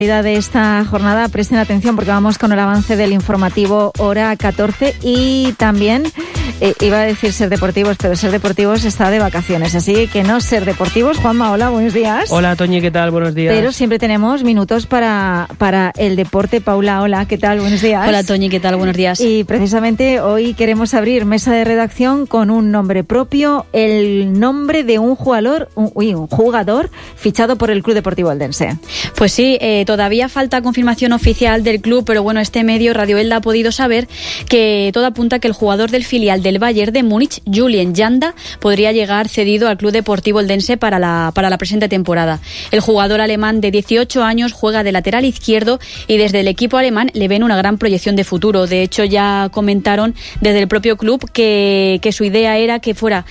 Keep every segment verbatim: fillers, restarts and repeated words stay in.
De esta jornada, presten atención porque vamos con el avance del informativo hora catorce y también eh, iba a decir ser deportivos, pero ser deportivos está de vacaciones, así que no ser deportivos. Juanma, hola, buenos días. Hola, Toñi, ¿qué tal? Buenos días. Pero siempre tenemos minutos para, para el deporte. Paula, hola, ¿qué tal? Buenos días. Hola, Toñi, ¿qué tal? Buenos días. Y precisamente hoy queremos abrir mesa de redacción con un nombre propio, el nombre de un jugador, un, uy, un jugador fichado por el Club Deportivo Eldense. Pues sí, eh, Todavía falta confirmación oficial del club, pero bueno, este medio, Radio Elda, ha podido saber que todo apunta que el jugador del filial del Bayern de Múnich, Julian Janda, podría llegar cedido al Club Deportivo Eldense para la, para la presente temporada. El jugador alemán de dieciocho años juega de lateral izquierdo y desde el equipo alemán le ven una gran proyección de futuro. De hecho, ya comentaron desde el propio club que, que su idea era que fuera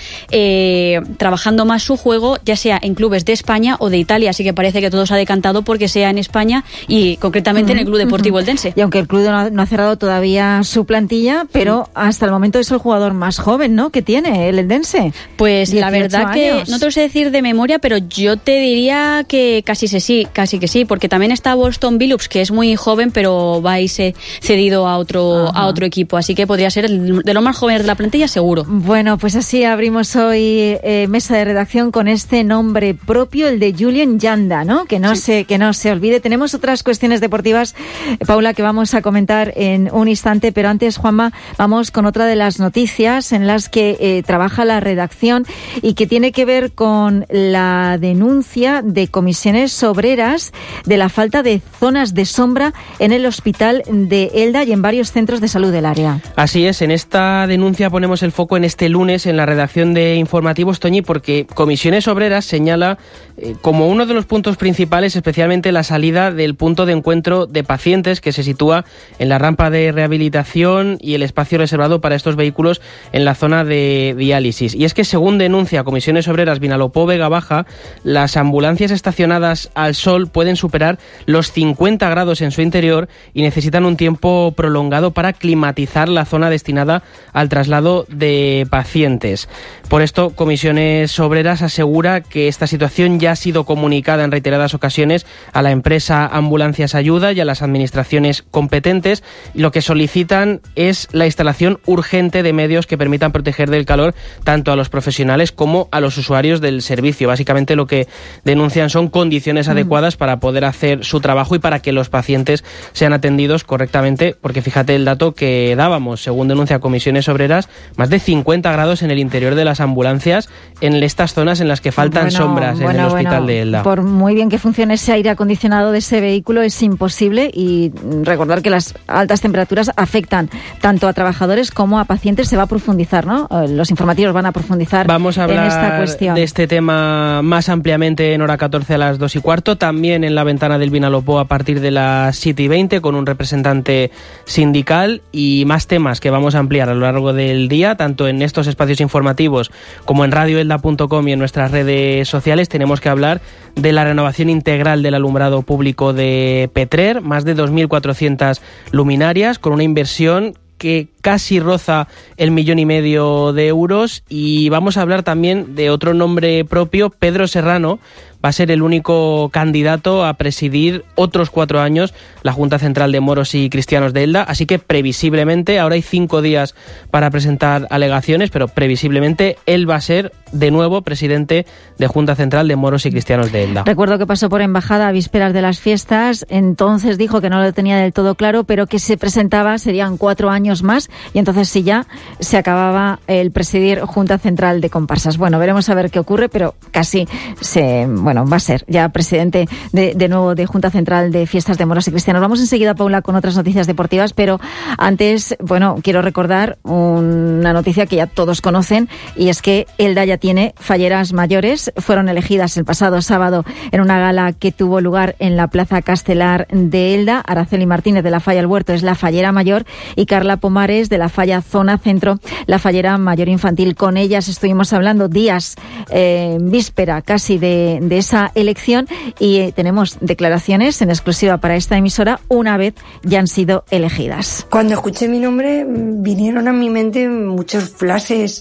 eh, trabajando más su juego, ya sea en clubes de España o de Italia, así que parece que todo se ha decantado porque sea en España y concretamente uh-huh, en el Club Deportivo uh-huh. Eldense. Y aunque el club no ha, no ha cerrado todavía su plantilla, pero sí, hasta el momento es el jugador más joven, ¿no?, que tiene el Eldense. Pues la verdad años. que no te lo sé decir de memoria, pero yo te diría que casi se sí, casi que sí, porque también está Boston Billups, que es muy joven, pero va a irse cedido a otro uh-huh. a otro equipo, así que podría ser el, de los más jóvenes de la plantilla, seguro. Bueno, pues así abrimos hoy eh, mesa de redacción con este nombre propio, el de Julian Janda, ¿no? Que no sí. se que no se olvide. Tenemos otras cuestiones deportivas, Paula, que vamos a comentar en un instante, pero antes, Juanma, vamos con otra de las noticias en las que eh, trabaja la redacción y que tiene que ver con la denuncia de comisiones obreras de la falta de zonas de sombra en el hospital de Elda y en varios centros de salud del área. Así es, en esta denuncia ponemos el foco en este lunes en la redacción de Informativos, Toñi, porque Comisiones Obreras señala eh, como uno de los puntos principales, especialmente la salida del punto de encuentro de pacientes que se sitúa en la rampa de rehabilitación y el espacio reservado para estos vehículos en la zona de diálisis. Y es que, según denuncia Comisiones Obreras Vinalopó Vega Baja, las ambulancias estacionadas al sol pueden superar los cincuenta grados en su interior y necesitan un tiempo prolongado para climatizar la zona destinada al traslado de pacientes. Por esto, Comisiones Obreras asegura que esta situación ya ha sido comunicada en reiteradas ocasiones a la empresa Ambulancias Ayuda y a las administraciones competentes. Lo que solicitan es la instalación urgente de medios que permitan proteger del calor tanto a los profesionales como a los usuarios del servicio. Básicamente lo que denuncian son condiciones mm. adecuadas para poder hacer su trabajo y para que los pacientes sean atendidos correctamente, porque fíjate el dato que dábamos, según denuncia Comisiones Obreras, más de cincuenta grados en el interior de las ambulancias en estas zonas en las que faltan bueno, sombras bueno, en el hospital bueno, de Elda. Por muy bien que funcione ese aire acondicionado de ese vehículo, es imposible, y recordar que las altas temperaturas afectan tanto a trabajadores como a pacientes. Se va a profundizar, ¿no? Los informativos van a profundizar Vamos a hablar en esta cuestión. de este tema más ampliamente en hora catorce a las dos y cuarto, también en la ventana del Vinalopó a partir de las siete y veinte con un representante sindical y más temas que vamos a ampliar a lo largo del día, tanto en estos espacios informativos como en radio elda punto com y en nuestras redes sociales. Tenemos que hablar de la renovación integral del alumbrado público de Petrer, más de dos mil cuatrocientas luminarias con una inversión que casi roza el millón y medio de euros. Y vamos a hablar también de otro nombre propio. Pedro Serrano va a ser el único candidato a presidir otros cuatro años la Junta Central de Moros y Cristianos de Elda, así que previsiblemente, ahora hay cinco días para presentar alegaciones, pero previsiblemente él va a ser de nuevo presidente de Junta Central de Moros y Cristianos de Elda. Recuerdo que pasó por embajada a vísperas de las fiestas, entonces dijo que no lo tenía del todo claro, pero que se presentaba, serían cuatro años más, y entonces sí, ya se acababa el presidir Junta Central de Comparsas. Bueno, veremos a ver qué ocurre, pero casi se... Bueno, va a ser ya presidente de, de nuevo de Junta Central de Fiestas de Moros y Cristianos. Vamos enseguida, Paula, con otras noticias deportivas, pero antes, bueno, quiero recordar una noticia que ya todos conocen, y es que Elda ya tiene falleras mayores. Fueron elegidas el pasado sábado en una gala que tuvo lugar en la Plaza Castelar de Elda. Araceli Martínez de la Falla El Huerto es la fallera mayor y Carla Pomares de la Falla Zona Centro, la fallera mayor infantil. Con ellas estuvimos hablando días, eh, víspera casi de, de esa elección, y eh, tenemos declaraciones en exclusiva para esta emisora una vez ya han sido elegidas. Cuando escuché mi nombre vinieron a mi mente muchos flashes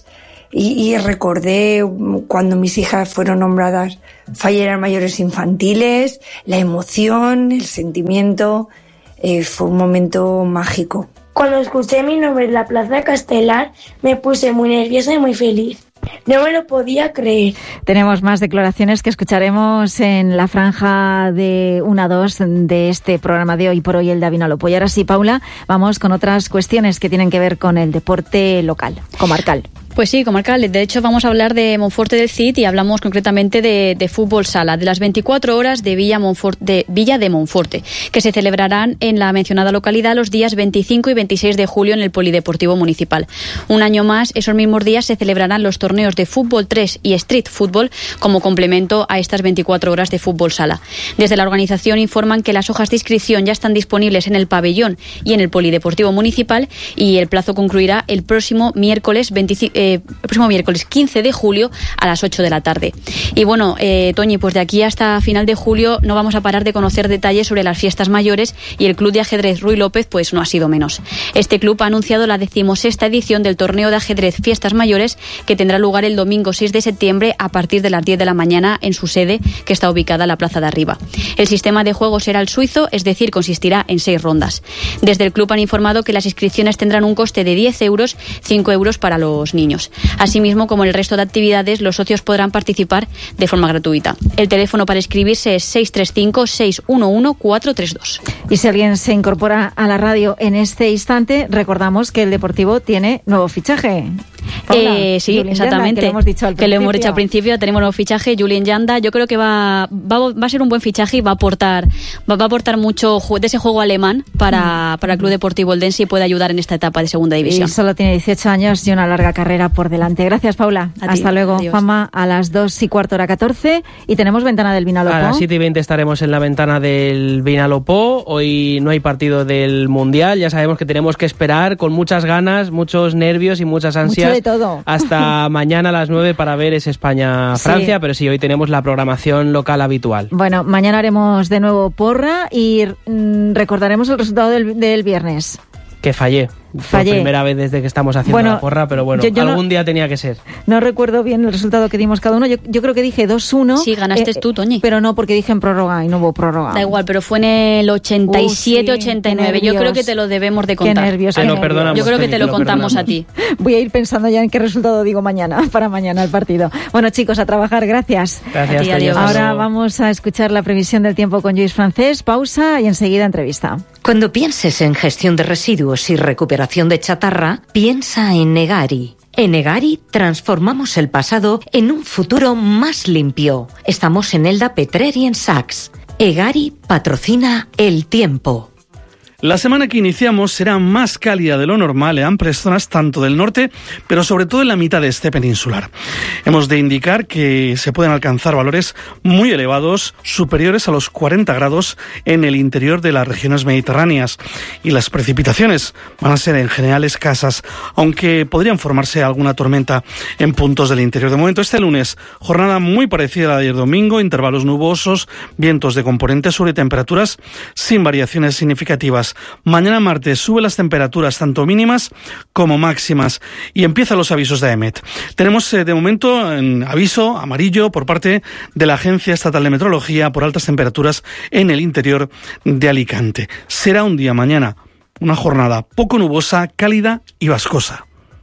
y, y recordé cuando mis hijas fueron nombradas falleras mayores infantiles, la emoción, el sentimiento, eh, fue un momento mágico. Cuando escuché mi nombre en la Plaza Castelar me puse muy nerviosa y muy feliz. No me lo podía creer. Tenemos más declaraciones que escucharemos en la franja de una a dos de este programa de Hoy por Hoy Elda Vinalopó. Y ahora sí, Paula, vamos con otras cuestiones que tienen que ver con el deporte local, comarcal. Pues sí, comarcal. De hecho, vamos a hablar de Monforte del Cid y hablamos concretamente de, de fútbol sala, de las veinticuatro horas de Villa, Monforte, de Villa de Monforte, que se celebrarán en la mencionada localidad los días veinticinco y veintiséis de julio en el Polideportivo Municipal. Un año más, esos mismos días se celebrarán los torneos de fútbol tres y street fútbol como complemento a estas veinticuatro horas de fútbol sala. Desde la organización informan que las hojas de inscripción ya están disponibles en el pabellón y en el Polideportivo Municipal y el plazo concluirá el próximo miércoles veinticinco, eh, el próximo miércoles quince de julio a las ocho de la tarde. Y bueno, eh, Toñi, pues de aquí hasta final de julio no vamos a parar de conocer detalles sobre las fiestas mayores y el Club de Ajedrez Ruy López pues no ha sido menos. Este club ha anunciado la decimosexta edición del torneo de ajedrez Fiestas Mayores que tendrá lugar el domingo seis de septiembre a partir de las diez de la mañana en su sede que está ubicada en la Plaza de Arriba. El sistema de juego será el suizo, es decir, consistirá en seis rondas. Desde el club han informado que las inscripciones tendrán un coste de diez euros, cinco euros para los niños. Asimismo, como el resto de actividades, los socios podrán participar de forma gratuita. El teléfono para inscribirse es seis tres cinco, seis uno uno, cuatro tres dos. Y si alguien se incorpora a la radio en este instante, recordamos que el Deportivo tiene nuevo fichaje. Paula, eh, sí, Julien exactamente. Llanda, que lo hemos dicho al que lo hemos dicho al principio. Tenemos nuevo fichaje, Julien Llanda. Yo creo que va, va, va a ser un buen fichaje y va a aportar, va, va a aportar mucho de ese juego alemán para, para el Club Deportivo Eldense y puede ayudar en esta etapa de segunda división. Y solo tiene dieciocho años y una larga carrera por delante. Gracias, Paula. A Hasta ti. luego, Adiós. Juanma, a las dos y cuarto hora catorce y tenemos ventana del Vinalopó. A las siete y veinte estaremos en la ventana del Vinalopó. Hoy no hay partido del Mundial. Ya sabemos que tenemos que esperar con muchas ganas, muchos nervios y muchas ansias. Mucho de todo. Hasta mañana a las nueve para ver ese España-Francia, sí. Pero sí, hoy tenemos la programación local habitual. Bueno, mañana haremos de nuevo porra y mm, recordaremos el resultado del, del viernes. Que fallé. Fue Fallé. la primera vez desde que estamos haciendo Bueno, la porra, pero bueno, yo- yo algún no- día tenía que ser. No recuerdo bien el resultado que dimos cada uno. Yo, yo creo que dije dos uno. Sí, ganaste tú, Toñi. Pero no, porque dije en prórroga y no hubo prórroga. Da igual, pero fue en el ochenta y siete ochenta y nueve. Uh, sí, qué Yo creo nervios. que te lo debemos de Qué contar. nervios, Te qué lo nervios. perdonamos. Yo creo que Toñi, te lo te lo contamos a perdonamos. ti. Voy a ir pensando ya en qué resultado digo mañana, para mañana el partido. Bueno, chicos, a trabajar. Gracias. Gracias, A ti, Toñi, adiós. hasta Ahora luego. vamos a escuchar la previsión del tiempo con Lluís Francés. Pausa y enseguida entrevista. Cuando pienses en gestión de residuos y recuperación de chatarra, piensa en Egari. En Egari transformamos el pasado en un futuro más limpio. Estamos en Elda, Petrer y en Saks. Egari patrocina el tiempo. La semana que iniciamos será más cálida de lo normal en amplias zonas tanto del norte, pero sobre todo en la mitad de este peninsular. Hemos de indicar que se pueden alcanzar valores muy elevados, superiores a los cuarenta grados en el interior de las regiones mediterráneas. Y las precipitaciones van a ser en general escasas, aunque podrían formarse alguna tormenta en puntos del interior. De momento, este lunes, jornada muy parecida a la de ayer domingo, intervalos nubosos, vientos de componente sur y temperaturas sin variaciones significativas. Mañana martes sube las temperaturas tanto mínimas como máximas y empiezan los avisos de AEMET. Tenemos eh, de momento en aviso amarillo por parte de la Agencia Estatal de Meteorología por altas temperaturas en el interior de Alicante. Será un día mañana, una jornada poco nubosa, cálida y vascosa.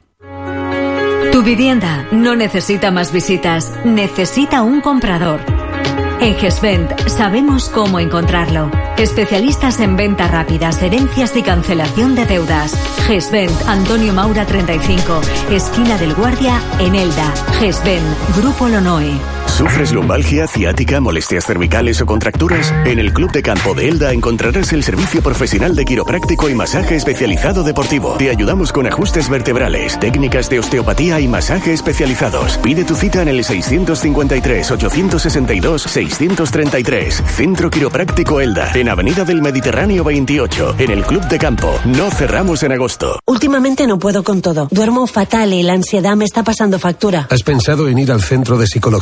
Tu vivienda no necesita más visitas, necesita un comprador. En GESVENT sabemos cómo encontrarlo. Especialistas en venta rápidas, herencias y cancelación de deudas. GESVENT, Antonio Maura treinta y cinco, esquina del Guardia, en Elda. GESVENT, Grupo Lonoe. ¿Sufres lumbalgia, ciática, molestias cervicales o contracturas? En el Club de Campo de Elda encontrarás el servicio profesional de quiropráctico y masaje especializado deportivo. Te ayudamos con ajustes vertebrales, técnicas de osteopatía y masaje especializados. Pide tu cita en el seiscientos cincuenta y tres, ochocientos sesenta y dos, seiscientos treinta y tres. Centro Quiropráctico Elda, en Avenida del Mediterráneo veintiocho, en el Club de Campo. No cerramos en agosto. Últimamente no puedo con todo. Duermo fatal y la ansiedad me está pasando factura. ¿Has pensado en ir al Centro de Psicología Creciente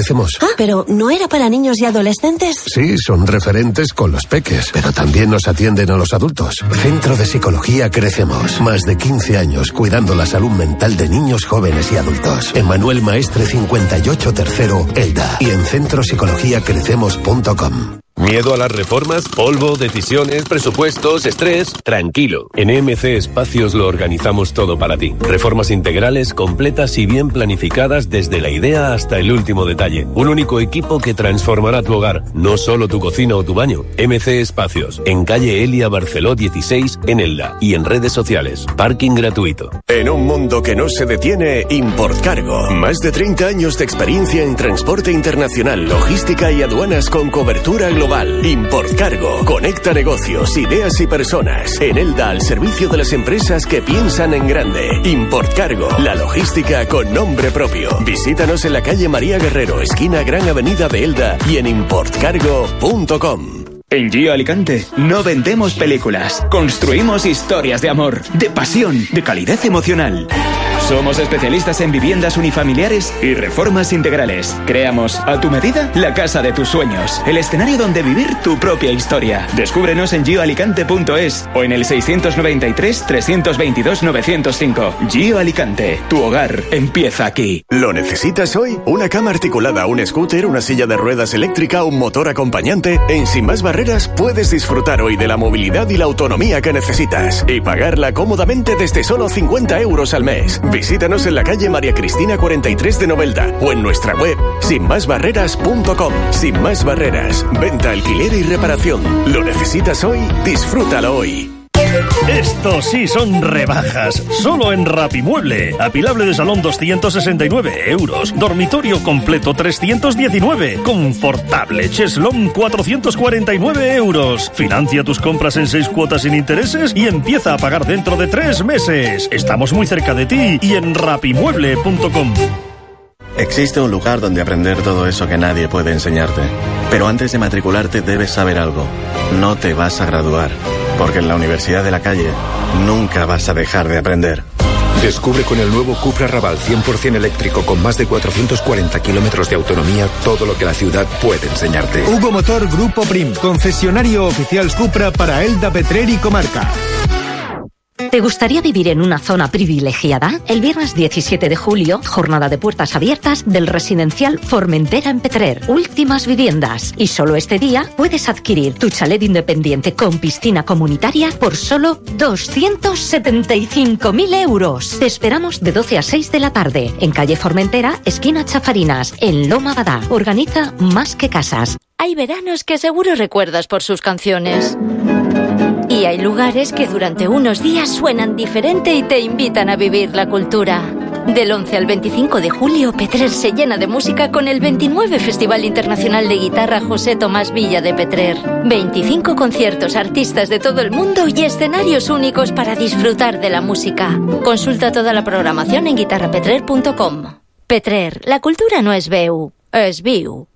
Crecemos. Ah, pero ¿no era para niños y adolescentes? Sí, son referentes con los peques, pero también nos atienden a los adultos. Centro de Psicología Crecemos. Más de quince años cuidando la salud mental de niños, jóvenes y adultos. En Manuel Maestre cincuenta y ocho Tercero, Elda. Y en centro psicología crecemos punto com. ¿Miedo a las reformas? ¿Polvo? ¿Decisiones? ¿Presupuestos? ¿Estrés? Tranquilo. En E M C Espacios lo organizamos todo para ti. Reformas integrales, completas y bien planificadas desde la idea hasta el último detalle. Un único equipo que transformará tu hogar, no solo tu cocina o tu baño. E M C Espacios, en calle Elia Barceló dieciséis, en Elda. Y en redes sociales. Parking gratuito. En un mundo que no se detiene, Importcargo. Más de treinta años de experiencia en transporte internacional, logística y aduanas con cobertura global. Importcargo. Conecta negocios, ideas y personas. En Elda, al servicio de las empresas que piensan en grande. Importcargo. La logística con nombre propio. Visítanos en la calle María Guerrero, esquina Gran Avenida de Elda, y en importcargo punto com. En Gio Alicante no vendemos películas, construimos historias de amor, de pasión, de calidez emocional. Somos especialistas en viviendas unifamiliares y reformas integrales. Creamos a tu medida la casa de tus sueños, el escenario donde vivir tu propia historia. Descúbrenos en gio alicante punto es o en el seiscientos noventa y tres, trescientos veintidós, novecientos cinco. Gio Alicante, tu hogar empieza aquí. ¿Lo necesitas hoy? ¿Una cama articulada, un scooter, una silla de ruedas eléctrica, un motor acompañante? En Sin Más Barreras puedes disfrutar hoy de la movilidad y la autonomía que necesitas y pagarla cómodamente desde solo cincuenta euros al mes. Visítanos en la calle María Cristina cuarenta y tres de Novelda o en nuestra web sin más barreras punto com. Sin Más Barreras, venta, alquiler y reparación. ¿Lo necesitas hoy? Disfrútalo hoy. Estos sí son rebajas, solo en Rapimueble. Apilable de salón doscientos sesenta y nueve euros, dormitorio completo trescientos diecinueve, confortable cheslón cuatrocientos cuarenta y nueve euros. Financia tus compras en seis cuotas sin intereses y empieza a pagar dentro de tres meses. Estamos muy cerca de ti y en rapimueble punto com. Existe un lugar donde aprender todo eso que nadie puede enseñarte. Pero antes de matricularte debes saber algo. No te vas a graduar. Porque en la Universidad de la Calle nunca vas a dejar de aprender. Descubre con el nuevo Cupra Raval cien por ciento eléctrico con más de cuatrocientos cuarenta kilómetros de autonomía todo lo que la ciudad puede enseñarte. Hugo Motor Grupo Prim, concesionario oficial Cupra para Elda, Petrer y comarca. ¿Te gustaría vivir en una zona privilegiada? El viernes diecisiete de julio, jornada de puertas abiertas del residencial Formentera en Petrer. Últimas viviendas. Y solo este día puedes adquirir tu chalet independiente con piscina comunitaria por solo doscientos setenta y cinco mil euros. Te esperamos de doce a seis de la tarde en calle Formentera, esquina Chafarinas, en Loma Badá. Organiza Más que Casas. Hay veranos que seguro recuerdas por sus canciones. Y hay lugares que durante unos días suenan diferente y te invitan a vivir la cultura. Del once al veinticinco de julio, Petrer se llena de música con el veintinueve Festival Internacional de Guitarra José Tomás Villa de Petrer. veinticinco conciertos, artistas de todo el mundo y escenarios únicos para disfrutar de la música. Consulta toda la programación en guitarra petrer punto com. Petrer, la cultura no es veu, es viu.